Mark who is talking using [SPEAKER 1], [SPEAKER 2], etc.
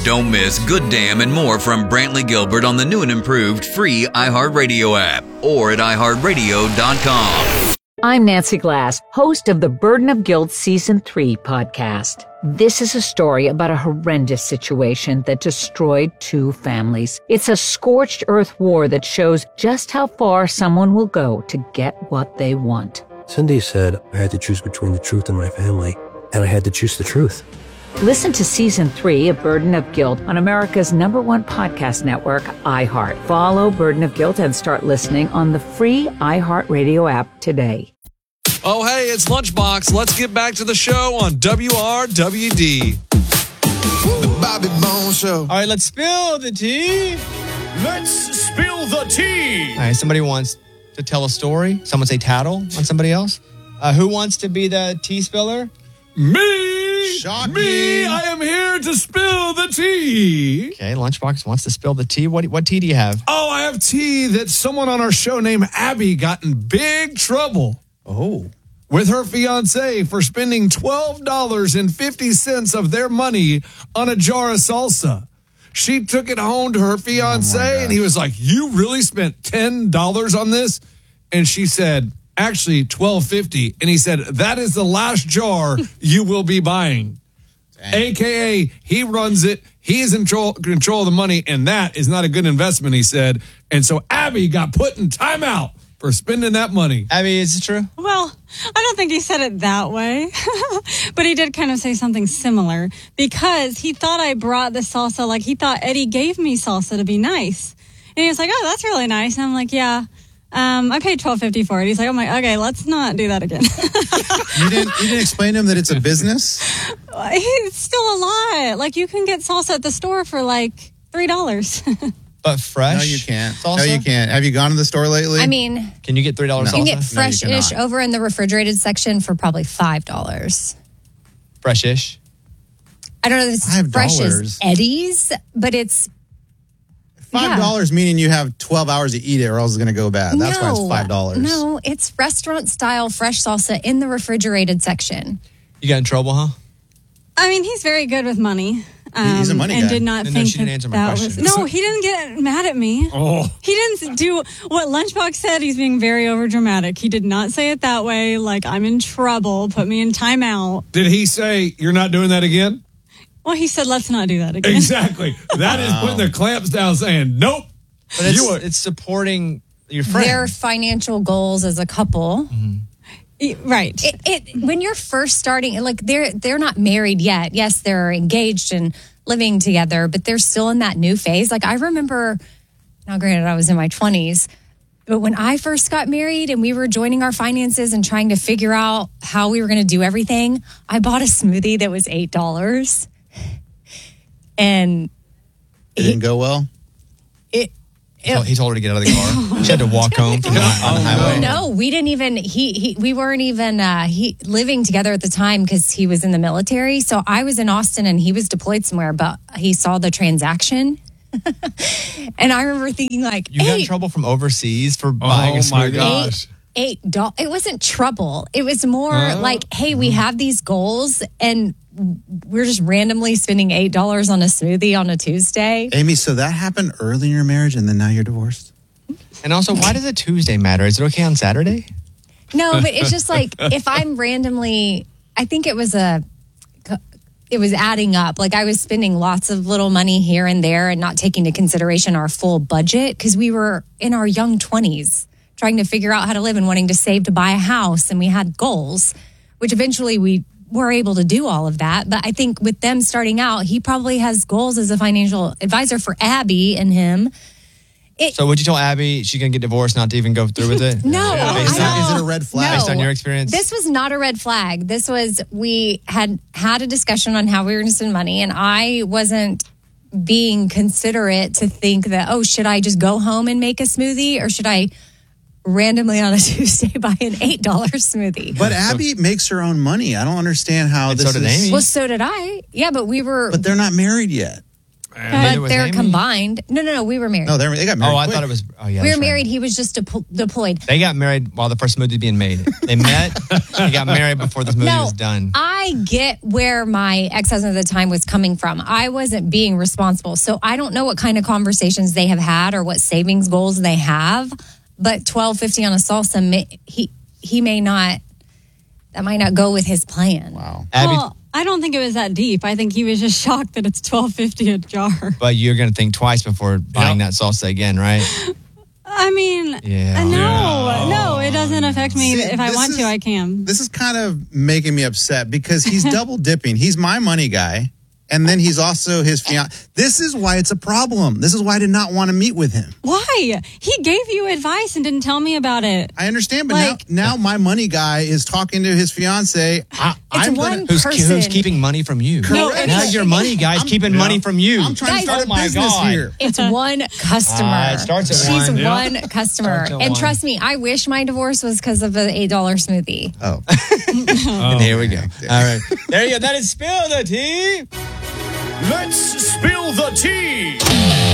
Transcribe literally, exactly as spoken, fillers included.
[SPEAKER 1] Don't miss Good Damn and more from Brantley Gilbert on the new and improved free iHeartRadio app or at i heart radio dot com.
[SPEAKER 2] I'm Nancy Glass, host of the Burden of Guilt Season three podcast. This is a story about a horrendous situation that destroyed two families. It's a scorched earth war that shows just how far someone will go to get what they want.
[SPEAKER 3] Cindy said I had to choose between the truth and my family, and I had to choose the truth.
[SPEAKER 2] Listen to Season three of Burden of Guilt on America's number one podcast network, iHeart. Follow Burden of Guilt and start listening on the free iHeartRadio app today.
[SPEAKER 4] Oh, hey, it's Lunchbox. Let's get back to the show on W R W D.
[SPEAKER 5] The Bobby Bones Show.
[SPEAKER 6] All right, let's spill the tea.
[SPEAKER 7] Let's spill the tea.
[SPEAKER 6] All right, somebody wants to tell a story. Someone say tattle on somebody else. Uh, who wants to be the tea spiller?
[SPEAKER 4] Me!
[SPEAKER 5] Shocking.
[SPEAKER 4] Me! I am here to spill the tea.
[SPEAKER 6] Okay, Lunchbox wants to spill the tea. What what tea do you have?
[SPEAKER 4] Oh, I have tea that someone on our show named Abby got in big trouble.
[SPEAKER 6] Oh.
[SPEAKER 4] With her fiance for spending twelve dollars and fifty cents of their money on a jar of salsa. She took it home to her fiance, oh and he was like, "You really spent ten dollars on this?" And she said, "Actually, twelve fifty." And he said, "That is the last jar you will be buying." Dang. A K A, he runs it. He is in control, control of the money, and that is not a good investment, he said. And so Abby got put in timeout for spending that money.
[SPEAKER 6] Abby, is it true?
[SPEAKER 8] Well, I don't think he said it that way, but he did kind of say something similar because he thought I brought the salsa, like he thought Eddie gave me salsa to be nice. And he was like, "Oh, that's really nice." And I'm like, "Yeah, um, I paid twelve fifty for it." He's like, "I'm like, okay, let's not do that again."
[SPEAKER 9] You didn't, you didn't explain to him that it's a business?
[SPEAKER 8] It's still a lot. Like, you can get salsa at the store for like three dollars.
[SPEAKER 6] But fresh?
[SPEAKER 9] No, you can't.
[SPEAKER 6] Salsa?
[SPEAKER 9] No, you can't. Have you gone to the store lately?
[SPEAKER 10] I mean,
[SPEAKER 6] can you get three dollars
[SPEAKER 9] No.
[SPEAKER 6] salsa?
[SPEAKER 10] you can get
[SPEAKER 9] No, you
[SPEAKER 10] fresh-ish
[SPEAKER 9] cannot.
[SPEAKER 10] over in the refrigerated section for probably five dollars.
[SPEAKER 6] Fresh-ish?
[SPEAKER 10] I don't know if it's
[SPEAKER 9] five
[SPEAKER 10] fresh as
[SPEAKER 9] dollars?
[SPEAKER 10] Eddie's, but it's
[SPEAKER 9] five dollars
[SPEAKER 10] yeah.
[SPEAKER 9] meaning you have twelve hours to eat it or else it's going to go bad. That's
[SPEAKER 10] no,
[SPEAKER 9] why it's five dollars.
[SPEAKER 10] No, it's restaurant-style fresh salsa in the refrigerated section.
[SPEAKER 6] You got in trouble, huh?
[SPEAKER 8] I mean, he's very good with money. Um,
[SPEAKER 9] He's a money
[SPEAKER 8] and
[SPEAKER 9] guy.
[SPEAKER 8] did not
[SPEAKER 6] No, no,
[SPEAKER 8] think
[SPEAKER 6] she didn't
[SPEAKER 8] that,
[SPEAKER 6] answer my
[SPEAKER 8] that
[SPEAKER 6] question.
[SPEAKER 8] was. No, he didn't get mad at me.
[SPEAKER 4] Oh.
[SPEAKER 8] He didn't do what Lunchbox said. He's being very overdramatic. He did not say it that way. Like, I'm in trouble. Put me in timeout.
[SPEAKER 4] Did he say, "You're not doing that again"?
[SPEAKER 8] Well, he said, "Let's not do that again."
[SPEAKER 4] Exactly. That is putting the clamps down, saying, "Nope."
[SPEAKER 6] But it's,
[SPEAKER 4] You are-
[SPEAKER 6] it's supporting your friend.
[SPEAKER 10] Their financial goals as a couple.
[SPEAKER 8] E- Right.
[SPEAKER 10] It, it when you're first starting, like they're they're not married yet. Yes, they're engaged and living together, but they're still in that new phase. Like I remember, now granted, I was in my twenties, but when I first got married and we were joining our finances and trying to figure out how we were going to do everything, I bought a smoothie that was eight dollars, and
[SPEAKER 9] It didn't go well?
[SPEAKER 10] it.
[SPEAKER 6] He told, he told her to get out of the car. She had to walk home from the, on the highway.
[SPEAKER 10] No, we didn't even. He, he we weren't even uh, he living together at the time because he was in the military. So I was in Austin and he was deployed somewhere. But he saw the transaction, and I remember thinking like,
[SPEAKER 6] You got in
[SPEAKER 10] eight,
[SPEAKER 6] trouble from overseas for buying a
[SPEAKER 4] Oh, my
[SPEAKER 6] smoothie?
[SPEAKER 4] gosh.
[SPEAKER 10] eight dollars. It wasn't trouble. It was more like, hey, we have these goals and we're just randomly spending eight dollars on a smoothie on a Tuesday.
[SPEAKER 9] Amy, so that happened early in your marriage and then now you're divorced?
[SPEAKER 6] And also, why does a Tuesday matter? Is it okay on Saturday?
[SPEAKER 10] No, but it's just like if I'm randomly, I think it was a, it was adding up. Like I was spending lots of little money here and there and not taking into consideration our full budget because we were in our young twenties trying to figure out how to live and wanting to save to buy a house. And we had goals, which eventually we were able to do all of that. But I think with them starting out, he probably has goals as a financial advisor for Abby and him. It,
[SPEAKER 6] So would you tell Abby she's going to get divorced not to even go through with it?
[SPEAKER 10] No.
[SPEAKER 6] Based
[SPEAKER 10] no.
[SPEAKER 6] on,
[SPEAKER 9] Is it a red flag?
[SPEAKER 10] No.
[SPEAKER 6] based on your experience?
[SPEAKER 10] This was not a red flag. This was, we had had a discussion on how we were going to spend money, and I wasn't being considerate to think that, oh, should I just go home and make a smoothie, or should I randomly on a Tuesday buy an eight dollar smoothie?
[SPEAKER 9] But Abby makes her own money. I don't understand how
[SPEAKER 6] And
[SPEAKER 9] this
[SPEAKER 6] so did
[SPEAKER 9] is.
[SPEAKER 6] Amy.
[SPEAKER 10] Well, so did I. Yeah, but we were.
[SPEAKER 9] But they're not married yet.
[SPEAKER 6] Neither
[SPEAKER 10] but
[SPEAKER 6] was
[SPEAKER 10] they're
[SPEAKER 6] Amy?
[SPEAKER 10] combined. No, no, no. We were married.
[SPEAKER 9] No, they they got married.
[SPEAKER 6] Oh, I
[SPEAKER 9] quick.
[SPEAKER 6] thought it was. Oh, yeah.
[SPEAKER 10] we
[SPEAKER 6] that's
[SPEAKER 10] were
[SPEAKER 6] right.
[SPEAKER 10] married. He was just de- deployed.
[SPEAKER 6] They got married while the first movie was being made. They met. They got married before this movie
[SPEAKER 10] No,
[SPEAKER 6] was done.
[SPEAKER 10] I get where my ex-husband at the time was coming from. I wasn't being responsible. So I don't know what kind of conversations they have had or what savings goals they have. But twelve fifty on a salsa, may, he he may not, that might not go with his plan.
[SPEAKER 9] Wow.
[SPEAKER 6] Abby,
[SPEAKER 8] Well, I don't think it was that deep. I think he was just shocked that it's twelve fifty a jar.
[SPEAKER 6] but you're going to think twice before buying that salsa again, right?
[SPEAKER 8] I mean,
[SPEAKER 6] Yeah.
[SPEAKER 8] no, no, it doesn't affect me.
[SPEAKER 9] See,
[SPEAKER 8] if I
[SPEAKER 9] this
[SPEAKER 8] want
[SPEAKER 9] is-
[SPEAKER 8] to, I can.
[SPEAKER 9] This is kind of making me upset because he's double dipping. He's my money guy, and then he's also his fiance. This is why it's a problem. This is why I did not want to meet with him.
[SPEAKER 8] Why? He gave you advice and didn't tell me about it.
[SPEAKER 9] I understand, but
[SPEAKER 8] Like-
[SPEAKER 9] now, now my money guy is talking to his fiance. I,
[SPEAKER 10] It's
[SPEAKER 9] I'm
[SPEAKER 10] one
[SPEAKER 9] gonna,
[SPEAKER 6] Who's,
[SPEAKER 10] person.
[SPEAKER 6] who's keeping money from you?
[SPEAKER 10] No,
[SPEAKER 9] Correct.
[SPEAKER 6] Now
[SPEAKER 10] it's-
[SPEAKER 6] your money guy's
[SPEAKER 9] I'm-
[SPEAKER 6] keeping
[SPEAKER 9] yeah.
[SPEAKER 6] money from you.
[SPEAKER 9] I'm trying to
[SPEAKER 10] Guys,
[SPEAKER 9] start
[SPEAKER 6] oh
[SPEAKER 9] a
[SPEAKER 6] my
[SPEAKER 9] business
[SPEAKER 6] God.
[SPEAKER 9] here.
[SPEAKER 10] It's one customer.
[SPEAKER 6] Ah, it starts at
[SPEAKER 10] She's
[SPEAKER 6] one.
[SPEAKER 10] one customer.
[SPEAKER 6] Starts at
[SPEAKER 10] And
[SPEAKER 6] one.
[SPEAKER 10] trust me, I wish my divorce was because of an eight dollar smoothie.
[SPEAKER 9] Oh,
[SPEAKER 6] And here we go. All right. There you go. That is Spill the Tea.
[SPEAKER 7] Let's spill the tea.